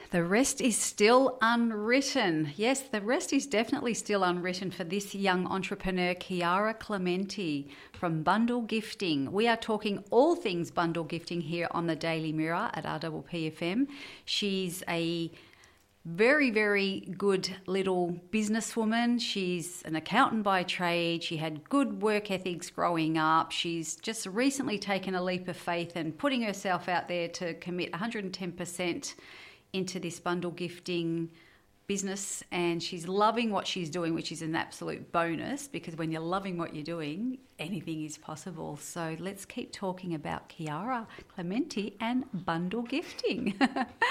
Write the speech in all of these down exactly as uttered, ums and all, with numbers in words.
The rest is still unwritten. Yes, the rest is definitely still unwritten for this young entrepreneur, Chiara Clementi from Bundle Gifting. We are talking all things bundle gifting here on the Daily Mirror at R P P F M. She's a very, very good little businesswoman. She's an accountant by trade. She had good work ethics growing up. She's just recently taken a leap of faith and putting herself out there to commit one hundred ten percent into this bundle gifting business, and she's loving what she's doing, which is an absolute bonus, because when you're loving what you're doing, anything is possible. So let's keep talking about Chiara Clementi and bundle gifting.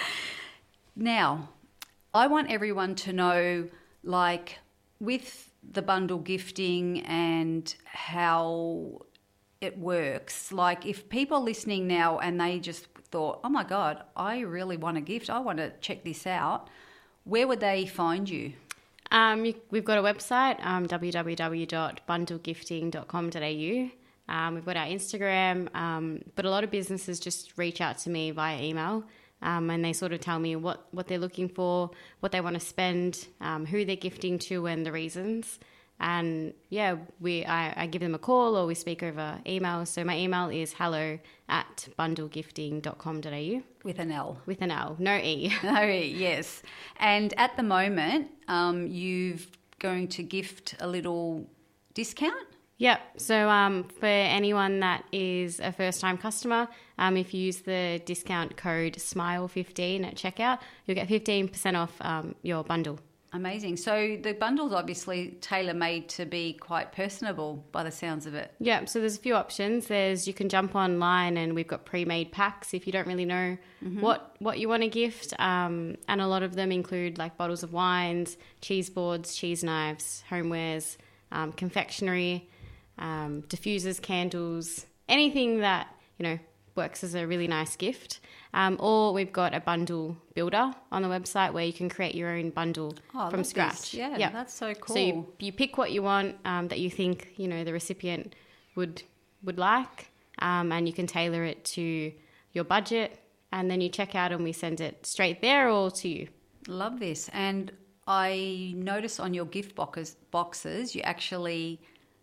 Now, I want everyone to know, like, with the bundle gifting and how it works, like if people are listening now and they just thought, oh my God, I really want a gift, I want to check this out, where would they find you? Um, you, we've got a website, um, w w w dot bundle gifting dot com dot a u. Um, we've got our Instagram, um, but a lot of businesses just reach out to me via email, um, and they sort of tell me what, what they're looking for, what they want to spend, um, who they're gifting to, and the reasons. And yeah, we I, I give them a call or we speak over email. So my email is hello at bundle gifting dot com dot a u. With an L. With an L, no E. No E, yes. And at the moment, um, you're going to gift a little discount? Yep. So um, for anyone that is a first-time customer, um, if you use the discount code smile fifteen at checkout, you'll get fifteen percent off um, your bundle. Amazing. So the bundle's obviously tailor-made to be quite personable by the sounds of it. Yeah, so there's a few options. There's you can jump online and we've got pre-made packs if you don't really know mm-hmm. what, what you want to gift. Um, and a lot of them include like bottles of wines, cheese boards, cheese knives, homewares, um, confectionery, um, diffusers, candles, anything that, you know, works as a really nice gift. Um, or we've got a bundle builder on the website where you can create your own bundle oh, from scratch. Yeah, yeah, that's so cool. So you, you pick what you want um, that you think, you know, the recipient would would like, um, and you can tailor it to your budget, and then you check out and we send it straight there or to you. Love this. And I notice on your gift boxes, boxes you actually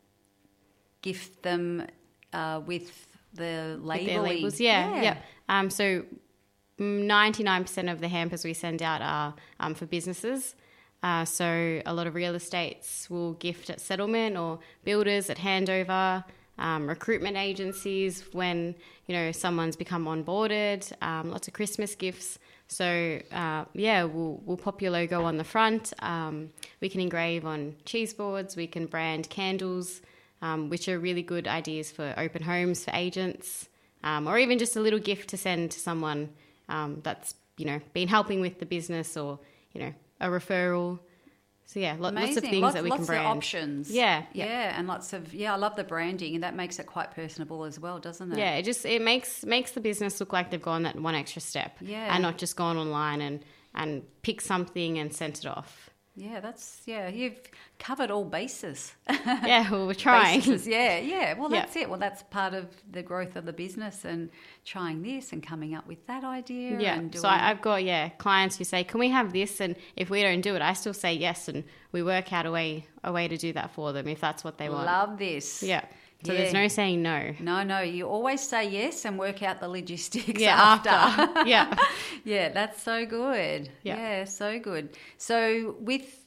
gift them uh, with the labeling. Their labels, yeah, yeah. yeah. Um, so ninety-nine percent of the hampers we send out are um, for businesses. Uh, so a lot of real estates will gift at settlement, or builders at handover, um, recruitment agencies when, you know, someone's become onboarded, um, lots of Christmas gifts. So uh, yeah, we'll we'll pop your logo on the front. Um, we can engrave on cheese boards. We can brand candles. Um, which are really good ideas for open homes, for agents, um, or even just a little gift to send to someone um, that's, you know, been helping with the business, or, you know, a referral. So, yeah, lo- lots of things lots, that we lots can brand. Lots of options. Yeah, yeah. Yeah, and lots of, yeah, I love the branding, and that makes it quite personable as well, doesn't it? Yeah, it just, it makes makes the business look like they've gone that one extra step. Yeah. And not just gone online and, and picked something and sent it off. Yeah, that's, yeah, you've covered all bases. Yeah, well, we're trying. Bases, yeah, yeah. Well, that's yeah. it. Well, that's part of the growth of the business, and trying this and coming up with that idea. Yeah, and doing... so I, I've got, yeah, clients who say, can we have this? And if we don't do it, I still say yes, and we work out a way, a way to do that for them if that's what they want. Love this. Yeah. So yeah. there's no saying no. No, no. You always say yes and work out the logistics yeah, after. after. yeah. Yeah, that's so good. Yeah. yeah, so good. So with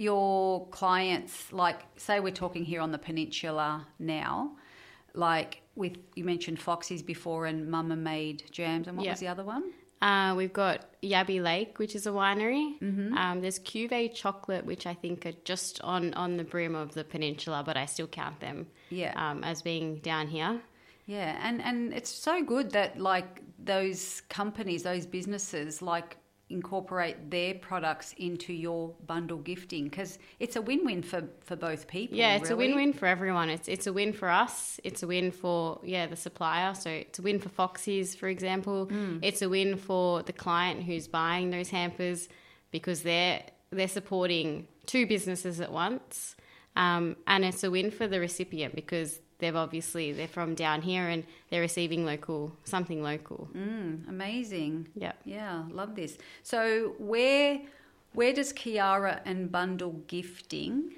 your clients, like say we're talking here on the peninsula now, like with, you mentioned Foxy's before and Mama Made Jams, and what yeah. was the other one? Uh, we've got Yabby Lake, which is a winery. Mm-hmm. Um, there's Cuvée Chocolate, which I think are just on, on the brim of the peninsula, but I still count them yeah. um, as being down here. Yeah, and, and it's so good that like those companies, those businesses, like incorporate their products into your bundle gifting, because it's a win-win for, for both people. Yeah, it's really. a win-win for everyone. It's it's a win for us. It's a win for, yeah, the supplier. So it's a win for Foxy's, for example. Mm. It's a win for the client who's buying those hampers, because they're they're supporting two businesses at once. Um, and it's a win for the recipient, because they've obviously, they're from down here and they're receiving local, something local. Mm, amazing. Yeah. Yeah, love this. So where where does Kiara and Bundle Gifting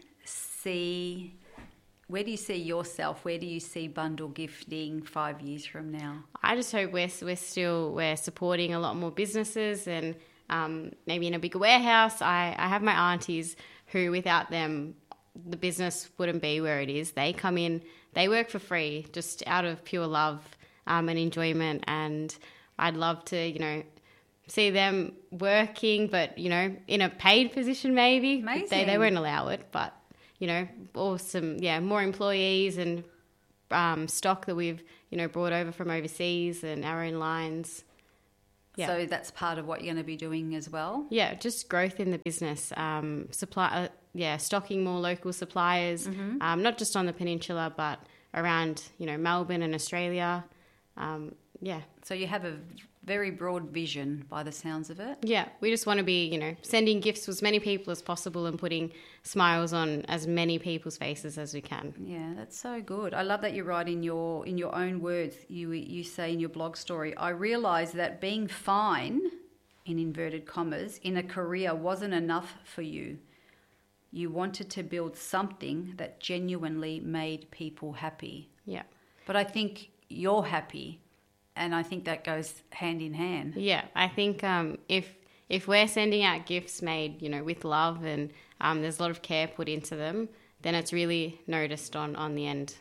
see, where do you see yourself? Where do you see Bundle Gifting five years from now? I just hope we're, we're still, we're supporting a lot more businesses and um, maybe in a bigger warehouse. I, I have my aunties who without them, the business wouldn't be where it is. They come in, they work for free, just out of pure love um, and enjoyment. And I'd love to, you know, see them working, but, you know, in a paid position maybe. Amazing. They, they won't allow it, but, you know, awesome, yeah, more employees and um, stock that we've, you know, brought over from overseas and our own lines. Yeah. So that's part of what you're going to be doing as well? Yeah, just growth in the business, um, supply, uh, yeah, stocking more local suppliers, mm-hmm. um, not just on the peninsula, but around, you know, Melbourne and Australia. Um, yeah. So you have a very broad vision by the sounds of it. Yeah, we just want to be, you know, sending gifts to as many people as possible and putting smiles on as many people's faces as we can. Yeah, that's so good. I love that you write in your in your own words. You you say in your blog story, I realised that being fine, in inverted commas, in a career wasn't enough for you. You wanted to build something that genuinely made people happy. Yeah. But I think you're happy. And I think that goes hand in hand. Yeah, I think um, if if we're sending out gifts made, you know, with love and um, there's a lot of care put into them, then it's really noticed on, on the end,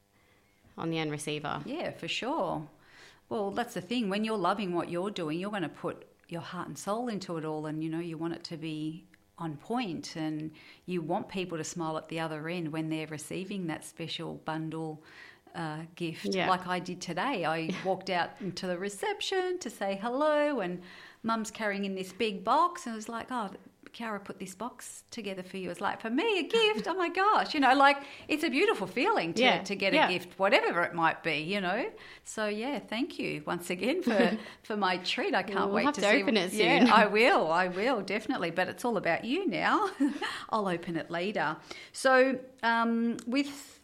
on the end receiver. Yeah, for sure. Well, that's the thing. When you're loving what you're doing, you're going to put your heart and soul into it all, and you know you want it to be on point, and you want people to smile at the other end when they're receiving that special bundle Uh, gift. Yeah. Like I did today. I walked out into the reception to say hello, and Mum's carrying in this big box, and I was like, oh, Kiara put this box together for you. It's like, for me, a gift. Oh my gosh, you know, like it's a beautiful feeling to, yeah. to get yeah. a gift, whatever it might be, you know. So yeah, thank you once again for, for my treat. I can't we'll wait have to, to see. open it soon. Yeah, I will. I will definitely. But it's all about you now. I'll open it later. So um, with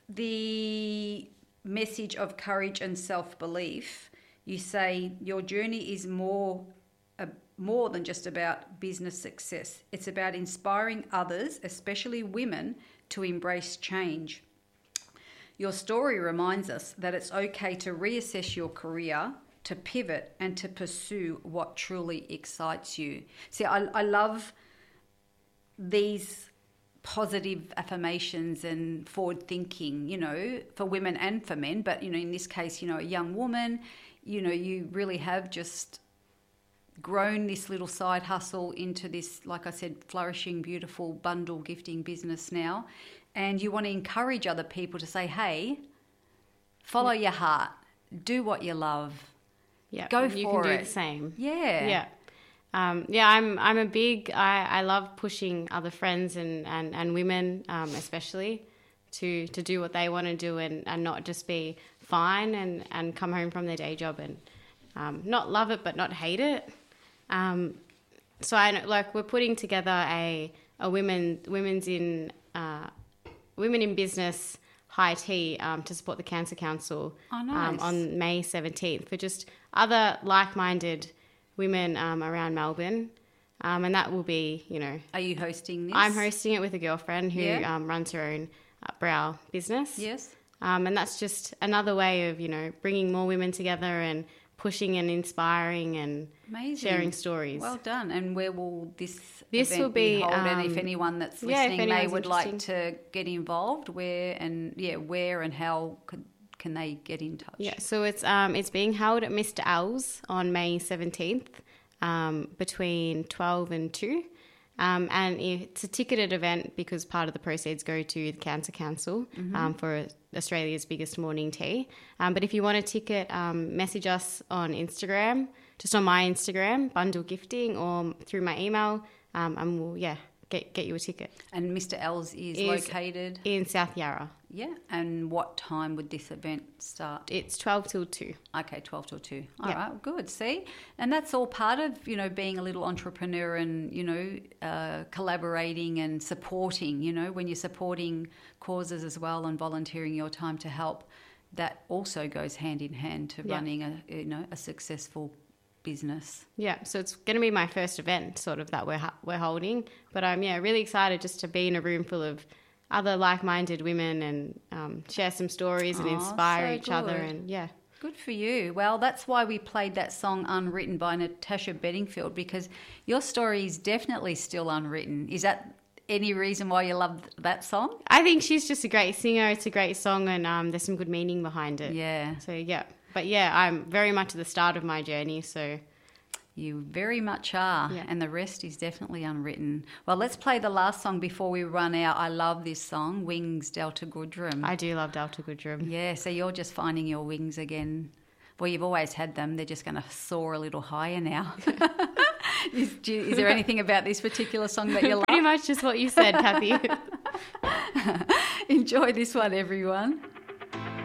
the message of courage and self-belief, you say your journey is more uh, more than just about business success. It's about inspiring others, especially women, to embrace change. Your story reminds us that it's okay to reassess your career, to pivot, and to pursue what truly excites you. See, I, I love these positive affirmations and forward thinking, you know, for women and for men. But, you know, in this case, you know, a young woman, you know, you really have just grown this little side hustle into this, like I said, flourishing, beautiful bundle gifting business now. And you want to encourage other people to say, hey, follow your heart, do what you love. Yeah, Go you for can it. do the same. Yeah. Yeah. Um, yeah, I'm I'm a big, I, I love pushing other friends and, and, and women um, especially to, to do what they want to do and, and not just be fine and, and come home from their day job and um, not love it but not hate it. Um, so I know, like we're putting together a, a women women's in uh, women in business high tea um, to support the Cancer Council Oh, nice. um, on May seventeenth for just other like-minded women um, around Melbourne, um, and that will be, you know... Are you hosting this? I'm hosting it with a girlfriend who Yeah. um, runs her own uh, brow business. Yes. Um, and that's just another way of, you know, bringing more women together and pushing and inspiring and Amazing. sharing stories. Well done. And where will this, This event will be, held? And if um, anyone that's yeah, if listening may anyone's would like interested. to get involved, where and yeah, where and how could can they get in touch? Yeah, so it's um it's being held at Mister L's on May seventeenth um, between twelve and two. Um, and it's a ticketed event because part of the proceeds go to the Cancer Council mm-hmm. um, for Australia's biggest morning tea. Um, but if you want a ticket, um, message us on Instagram, just on my Instagram, Bundle Gifting, or through my email, um, and we'll, yeah, get get you a ticket. And Mister L's is, Is located? In South Yarra. Yeah. And what time would this event start? It's twelve till two. Okay, twelve till two. All Yeah. right, good. See? And that's all part of, you know, being a little entrepreneur and, you know, uh, collaborating and supporting, you know, when you're supporting causes as well and volunteering your time to help that also goes hand in hand to Yeah. running a you know a successful business. Yeah, so it's going to be my first event sort of that we're ha- we're holding. But I'm yeah really excited just to be in a room full of other like-minded women and um, share some stories and Oh, inspire so each other. good. And yeah, Good for you. Well, that's why we played that song Unwritten by Natasha Bedingfield, because your story is definitely still unwritten. Is that any reason why you love that song? I think she's just a great singer. It's a great song, and um, there's some good meaning behind it. Yeah. So yeah, but yeah, I'm very much at the start of my journey. So You very much are, Yeah. and the rest is definitely unwritten. Well, let's play the last song before we run out. I love this song, Wings, Delta Goodrem. I do love Delta Goodrem. Yeah, so you're just finding your wings again. Well, you've always had them. They're just going to soar a little higher now. is, do you- is there anything about this particular song that you love? Pretty much just what you said, Kathy. Enjoy this one, everyone.